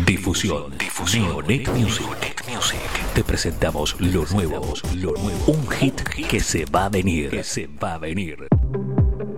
Difusión. Neonet Music. Te presentamos lo nuevo. Un hit que se va a venir.